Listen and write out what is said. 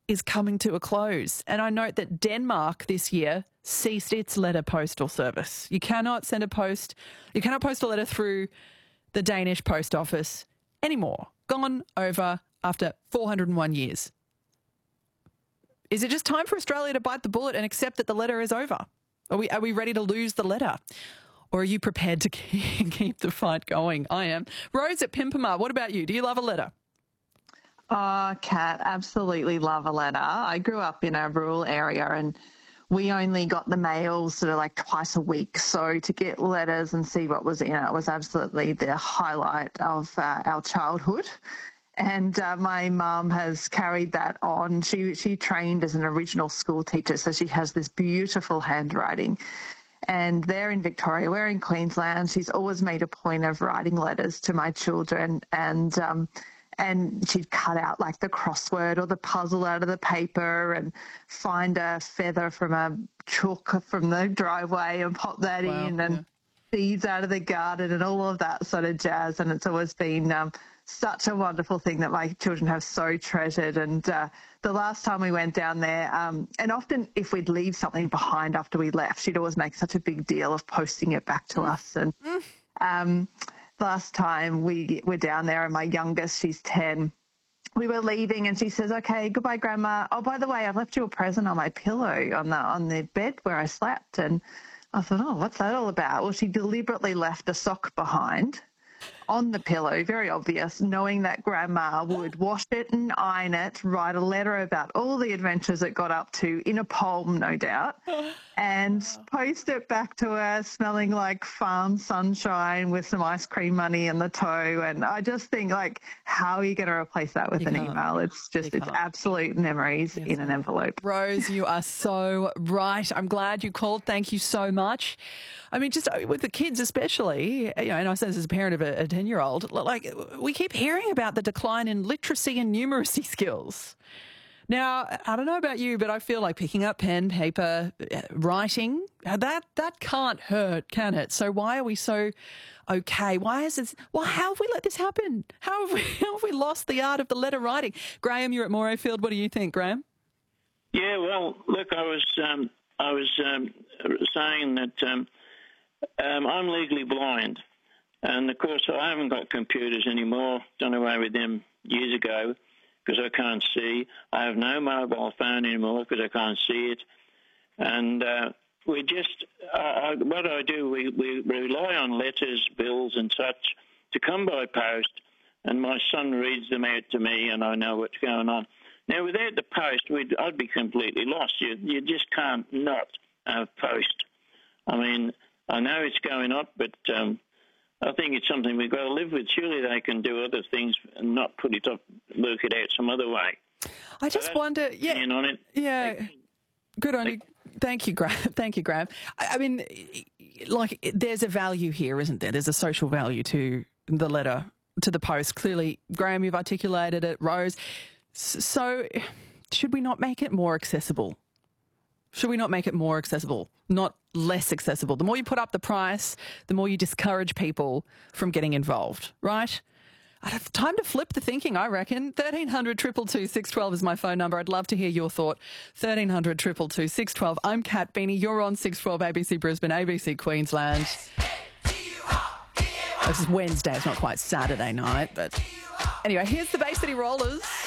is coming to a close. And I note that Denmark this year ceased its letter postal service. You cannot post a letter through the Danish post office anymore. Gone over after 401 years. Is it just time for Australia to bite the bullet and accept that the letter is over? Are we ready to lose the letter? Or are you prepared to keep the fight going? I am. Rose at Pimpama, what about you? Do you love a letter? Oh, Kat, absolutely love a letter. I grew up in a rural area and we only got the mail sort of like twice a week. So to get letters and see what was in it was absolutely the highlight of our childhood. And my mum has carried that on. She trained as an original school teacher, so she has this beautiful handwriting. And they're in Victoria, we're in Queensland. She's always made a point of writing letters to my children, and she'd cut out like the crossword or the puzzle out of the paper and find a feather from a chook from the driveway and pop that in, and seeds out of the garden and all of that sort of jazz. And it's always been such a wonderful thing that my children have so treasured. And the last time we went down there, and often if we'd leave something behind after we left, she'd always make such a big deal of posting it back to us. And last time we were down there, and my youngest, she's 10, we were leaving and she says, "Okay, goodbye, Grandma. Oh, by the way, I've left you a present on my pillow on the bed where I slept." And I thought, oh, what's that all about? Well, she deliberately left a sock behind on the pillow, very obvious, knowing that Grandma would wash it and iron it, write a letter about all the adventures it got up to in a poem, no doubt, and post it back to her smelling like farm sunshine with some ice cream money in the toe. And I just think, like, how are you going to replace that with an email? It's absolute memories in an envelope. Rose, you are so right. I'm glad you called. Thank you so much. I mean, just with the kids especially, and I say this as a parent of a 10-year-old, like, we keep hearing about the decline in literacy and numeracy skills. Now, I don't know about you, but I feel like picking up pen, paper, writing, that can't hurt, can it? So why are we so okay? How have we let this happen? How have we lost the art of the letter writing? Graham, you're at Morayfield. What do you think, Graham? Yeah, well, look, I was saying that I'm legally blind, and of course I haven't got computers anymore. Done away with them years ago because I can't see. I have no mobile phone anymore because I can't see it. And we just, what I do, we rely on letters, bills and such to come by post, and my son reads them out to me and I know what's going on. Now, without the post, I'd be completely lost. You just can't not have post. I mean, I know it's going up, but I think it's something we've got to live with. Surely they can do other things and not put it up, work it out some other way. I just wonder, on it. Yeah, good on you. Thank you, Graham. Thank you, Graham. I mean, like, there's a value here, isn't there? There's a social value to the letter, to the post. Clearly, Graham, you've articulated it. Rose. So should we not make it more accessible? Should we not make it more accessible, not less accessible? The more you put up the price, the more you discourage people from getting involved, right? Time to flip the thinking, I reckon. 1300 222 612 is my phone number. I'd love to hear your thought. 1300 222 612. I'm Kat Beanie. You're on 612 ABC Brisbane, ABC Queensland. This is Wednesday. It's not quite Saturday night, but anyway, here's the Bay City Rollers.